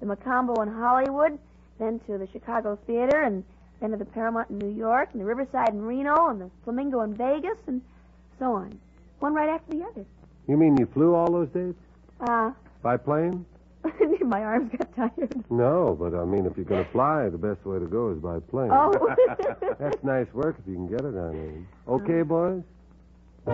the Macombo in Hollywood, then to the Chicago Theater, and then to the Paramount in New York, and the Riverside in Reno, and the Flamingo in Vegas, and so on. One right after the other. You mean you flew all those dates? By plane? My arms got tired. No, but I mean, if you're going to fly, the best way to go is by plane. Oh. That's nice work if you can get it, Eileen. Okay, boys?